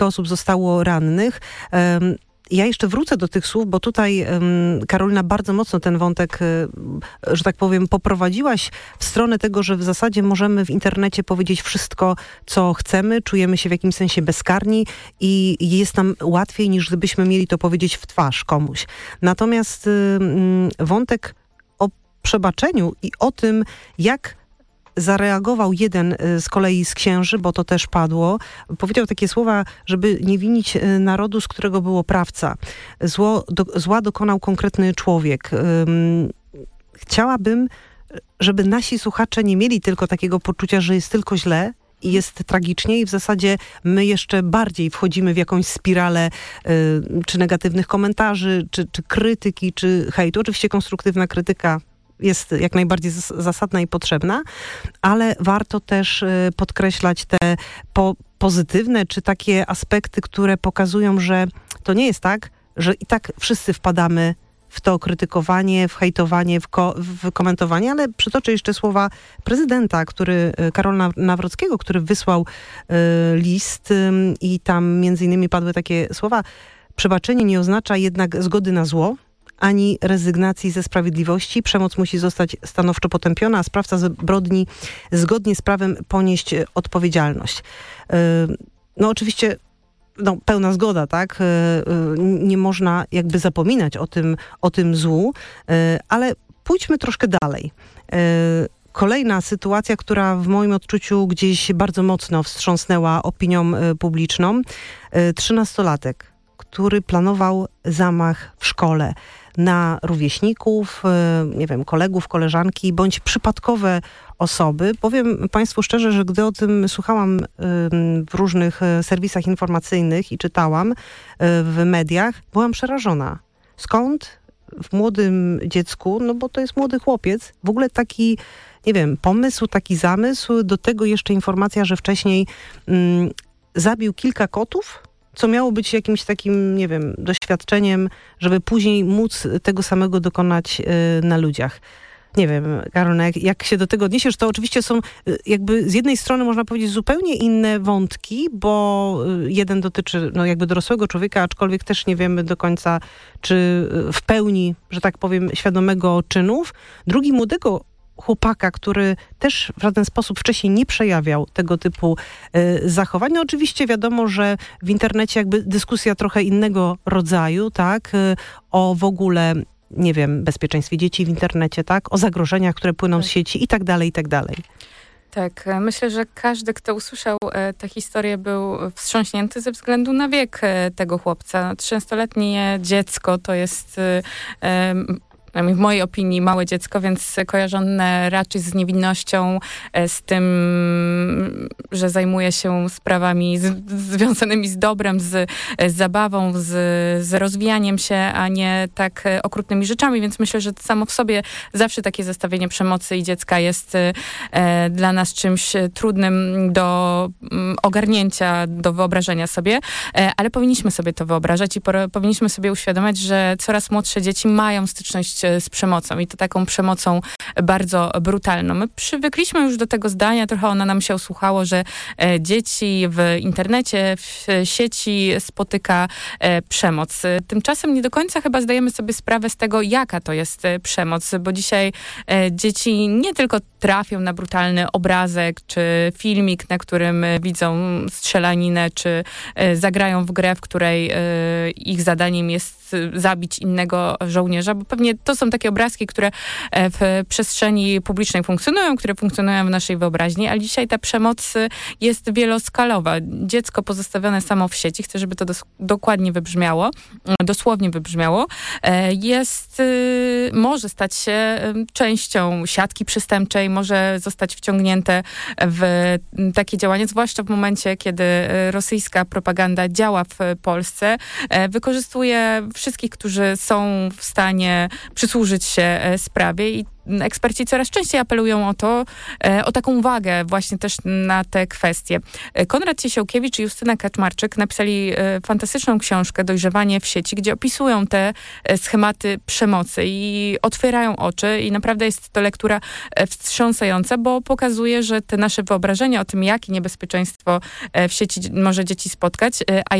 osób zostało rannych. Ja jeszcze wrócę do tych słów, bo tutaj Karolina bardzo mocno ten wątek, że tak powiem, poprowadziłaś w stronę tego, że w zasadzie możemy w internecie powiedzieć wszystko, co chcemy, czujemy się w jakimś sensie bezkarni i jest nam łatwiej, niż gdybyśmy mieli to powiedzieć w twarz komuś. Natomiast wątek o przebaczeniu i o tym, jak zareagował jeden z kolei z księży, bo to też padło. Powiedział takie słowa, żeby nie winić narodu, z którego był oprawca. Zła dokonał konkretny człowiek. Chciałabym, żeby nasi słuchacze nie mieli tylko takiego poczucia, że jest tylko źle i jest tragicznie i w zasadzie my jeszcze bardziej wchodzimy w jakąś spiralę czy negatywnych komentarzy, czy krytyki, czy hejtu. Oczywiście konstruktywna krytyka jest jak najbardziej zasadna i potrzebna, ale warto też podkreślać te pozytywne, czy takie aspekty, które pokazują, że to nie jest tak, że i tak wszyscy wpadamy w to krytykowanie, w hejtowanie, w komentowanie, ale przytoczę jeszcze słowa prezydenta, Karola Nawrockiego, który wysłał list i tam między innymi padły takie słowa: przebaczenie nie oznacza jednak zgody na zło, ani rezygnacji ze sprawiedliwości. Przemoc musi zostać stanowczo potępiona, a sprawca zbrodni zgodnie z prawem ponieść odpowiedzialność. No oczywiście pełna zgoda, tak? Nie można jakby zapominać o tym złu, ale pójdźmy troszkę dalej. Kolejna sytuacja, która w moim odczuciu gdzieś bardzo mocno wstrząsnęła opinią publiczną. 13-latek, który planował zamach w szkole na rówieśników, nie wiem, kolegów, koleżanki, bądź przypadkowe osoby. Powiem Państwu szczerze, że gdy o tym słuchałam w różnych serwisach informacyjnych i czytałam w mediach, byłam przerażona. Skąd w młodym dziecku, no bo to jest młody chłopiec, w ogóle taki, nie wiem, pomysł, taki zamysł, do tego jeszcze informacja, że wcześniej zabił kilka kotów, co miało być jakimś takim, nie wiem, doświadczeniem, żeby później móc tego samego dokonać na ludziach. Nie wiem, Karolina, jak się do tego odniesiesz, to oczywiście są jakby z jednej strony można powiedzieć zupełnie inne wątki, bo jeden dotyczy jakby dorosłego człowieka, aczkolwiek też nie wiemy do końca, czy w pełni, że tak powiem, świadomego czynów. Drugi młodego chłopaka, który też w żaden sposób wcześniej nie przejawiał tego typu zachowań. No oczywiście wiadomo, że w internecie jakby dyskusja trochę innego rodzaju, tak, o w ogóle, nie wiem, bezpieczeństwie dzieci w internecie, tak, o zagrożeniach, które płyną z sieci i tak dalej, i tak dalej. Tak, myślę, że każdy, kto usłyszał tę historię, był wstrząśnięty ze względu na wiek tego chłopca. 13-letnie dziecko to jest w mojej opinii małe dziecko, więc kojarzone raczej z niewinnością, z tym, że zajmuje się sprawami związanymi z dobrem, z zabawą, z rozwijaniem się, a nie tak okrutnymi rzeczami, więc myślę, że samo w sobie zawsze takie zestawienie przemocy i dziecka jest dla nas czymś trudnym do ogarnięcia, do wyobrażenia sobie, ale powinniśmy sobie to wyobrażać i powinniśmy sobie uświadomić, że coraz młodsze dzieci mają styczność z przemocą i to taką przemocą bardzo brutalną. My przywykliśmy już do tego zdania, trochę ona nam się usłuchało, że dzieci w internecie, w sieci spotyka przemoc. Tymczasem nie do końca chyba zdajemy sobie sprawę z tego, jaka to jest przemoc, bo dzisiaj dzieci nie tylko trafią na brutalny obrazek czy filmik, na którym widzą strzelaninę, czy zagrają w grę, w której ich zadaniem jest zabić innego żołnierza, bo pewnie to są takie obrazki, które w przestrzeni publicznej funkcjonują, które funkcjonują w naszej wyobraźni, ale dzisiaj ta przemoc jest wieloskalowa. Dziecko pozostawione samo w sieci, chcę, żeby to dokładnie wybrzmiało, dosłownie wybrzmiało, może stać się częścią siatki przestępczej, może zostać wciągnięte w takie działanie, zwłaszcza w momencie, kiedy rosyjska propaganda działa w Polsce, wykorzystuje wszystkich, którzy są w stanie przysłużyć się sprawie i eksperci coraz częściej apelują o taką uwagę właśnie też na te kwestie. Konrad Ciesiałkiewicz i Justyna Kaczmarczyk napisali fantastyczną książkę Dojrzewanie w sieci, gdzie opisują te schematy przemocy i otwierają oczy i naprawdę jest to lektura wstrząsająca, bo pokazuje, że te nasze wyobrażenia o tym, jakie niebezpieczeństwo w sieci może dzieci spotkać, a